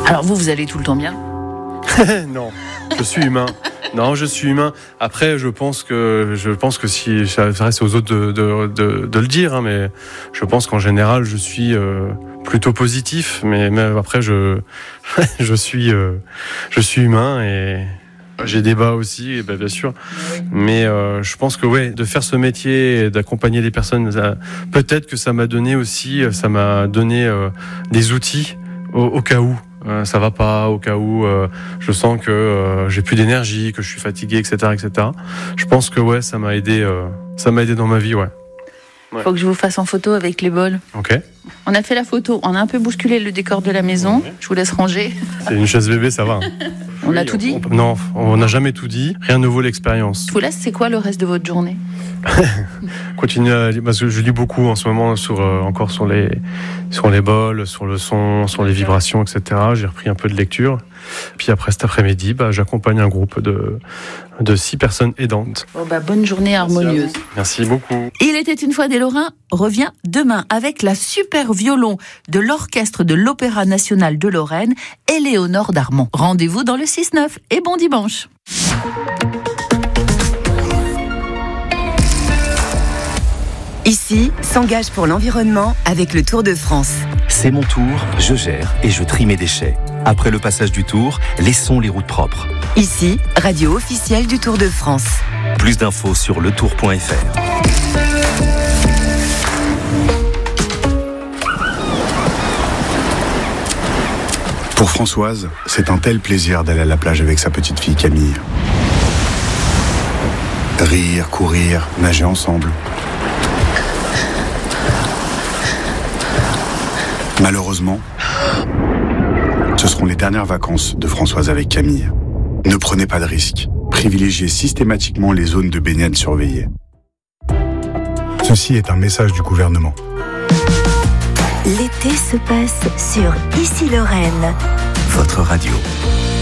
Alors vous allez tout le temps bien? Non, je suis humain. Non, je suis humain. Après, je pense que si ça reste aux autres de le dire, hein, mais je pense qu'en général, je suis plutôt positif. Mais après, je suis humain et j'ai des bas aussi, bien sûr. Mais je pense que de faire ce métier, et d'accompagner des personnes, peut-être que ça m'a donné des outils au cas où. Ça va pas, au cas où je sens que j'ai plus d'énergie, que je suis fatigué, etc., etc. Je pense que ça m'a aidé dans ma vie, ouais. Faut que je vous fasse en photo avec les bols. Ok. On a fait la photo, on a un peu bousculé le décor de la maison. Ouais. Je vous laisse ranger. C'est une chaise bébé, ça va. On a tout dit? Non, on n'a jamais tout dit. Rien ne vaut l'expérience. Je vous laisse, c'est quoi le reste de votre journée? Continue à lire, parce que je lis beaucoup en ce moment encore sur les bols, sur le son, sur les vibrations, etc. J'ai repris un peu de lecture. Puis après cet après-midi, j'accompagne un groupe de 6 personnes aidantes. Bonne journée harmonieuse. Merci beaucoup. Il était une fois des Lorrains revient demain avec la super violon de l'orchestre de l'Opéra National de Lorraine, Éléonore Darmon. Rendez-vous dans le 6-9 et bon dimanche. Ici, s'engage pour l'environnement avec le Tour de France. C'est mon tour, je gère et je trie mes déchets. Après le passage du Tour, laissons les routes propres. Ici, radio officielle du Tour de France. Plus d'infos sur letour.fr. Pour Françoise, c'est un tel plaisir d'aller à la plage avec sa petite fille Camille. Rire, courir, nager ensemble. Malheureusement, ce seront les dernières vacances de Françoise avec Camille. Ne prenez pas de risques. Privilégiez systématiquement les zones de baignade surveillées. Ceci est un message du gouvernement. L'été se passe sur Ici Lorraine. Votre radio.